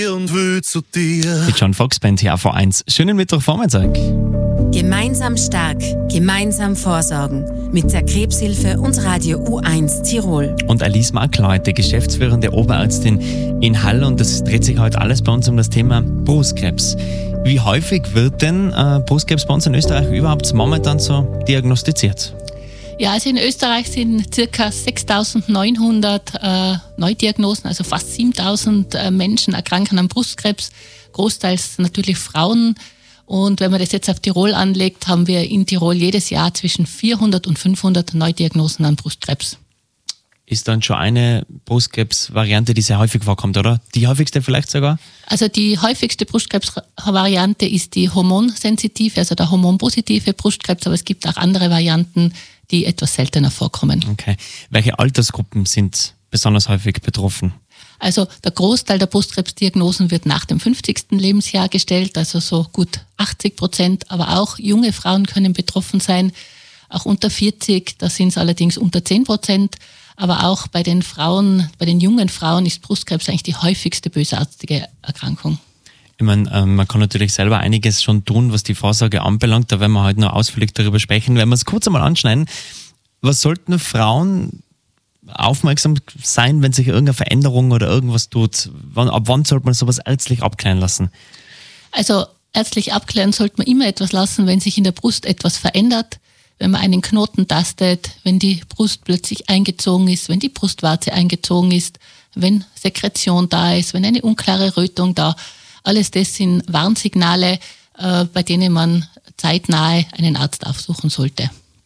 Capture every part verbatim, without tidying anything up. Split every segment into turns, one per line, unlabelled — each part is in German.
und will zu dir.
Die John Fox Band hier A V eins. Schönen Mittwochvormittag.
Gemeinsam stark, gemeinsam vorsorgen. Mit der Krebshilfe und Radio U eins Tirol.
Und Alice Makler heute, geschäftsführende Oberärztin in Hall. Und das dreht sich heute alles bei uns um das Thema Brustkrebs. Wie häufig wird denn äh, Brustkrebs bei uns in Österreich überhaupt momentan so diagnostiziert?
Ja, also in Österreich sind ca. sechstausendneunhundert äh, Neudiagnosen, also fast siebentausend äh, Menschen erkranken an Brustkrebs, großteils natürlich Frauen. Und wenn man das jetzt auf Tirol anlegt, haben wir in Tirol jedes Jahr zwischen vierhundert und fünfhundert Neudiagnosen an Brustkrebs.
Ist dann schon eine Brustkrebs-Variante, die sehr häufig vorkommt, oder? Die häufigste vielleicht sogar?
Also die häufigste Brustkrebs-Variante ist die hormonsensitive, also der hormonpositive Brustkrebs, aber es gibt auch andere Varianten, die etwas seltener vorkommen.
Okay. Welche Altersgruppen sind besonders häufig betroffen?
Also der Großteil der Brustkrebsdiagnosen wird nach dem fünfzigsten Lebensjahr gestellt, also so gut achtzig Prozent, aber auch junge Frauen können betroffen sein, auch unter vierzig, da sind es allerdings unter zehn Prozent. Aber auch bei den Frauen, bei den jungen Frauen ist Brustkrebs eigentlich die häufigste bösartige Erkrankung.
Ich meine, ähm, man kann natürlich selber einiges schon tun, was die Vorsorge anbelangt. Da werden wir heute noch ausführlich darüber sprechen. Wenn wir es kurz einmal anschneiden, was sollten Frauen aufmerksam sein, wenn sich irgendeine Veränderung oder irgendwas tut? Wann, ab wann sollte man sowas ärztlich abklären lassen?
Also ärztlich abklären sollte man immer etwas lassen, wenn sich in der Brust etwas verändert. Wenn man einen Knoten tastet, wenn die Brust plötzlich eingezogen ist, wenn die Brustwarze eingezogen ist, wenn Sekretion da ist, wenn eine unklare Rötung da, alles das sind Warnsignale, äh, bei denen man zeitnahe einen Arzt aufsuchen sollte.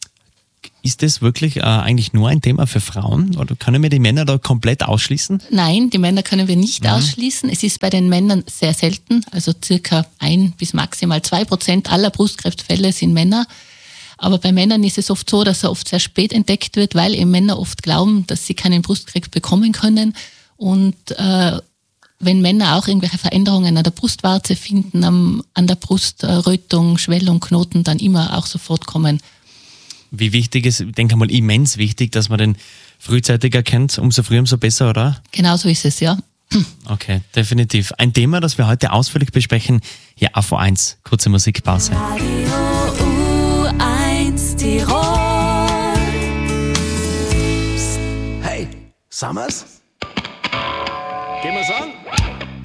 Ist das wirklich äh, eigentlich nur ein Thema für Frauen oder können wir die Männer da komplett ausschließen?
Nein, die Männer können wir nicht ja. ausschließen. Es ist bei den Männern sehr selten, also circa ein bis maximal zwei Prozent aller Brustkrebsfälle sind Männer. Aber bei Männern ist es oft so, dass er oft sehr spät entdeckt wird, weil eben Männer oft glauben, dass sie keinen Brustkrebs bekommen können. Und äh, wenn Männer auch irgendwelche Veränderungen an der Brustwarze finden, am, an der Brust, äh, Rötung, Schwellung, Knoten, dann immer auch sofort kommen.
Wie wichtig ist, ich denke mal immens wichtig, dass man den frühzeitig erkennt, umso früher, umso besser, oder?
Genau so ist es, ja.
Okay, definitiv. Ein Thema, das wir heute ausführlich besprechen, hier A V eins, kurze Musikpause.
Tirol. Hey, Summers? Gehen wir's an?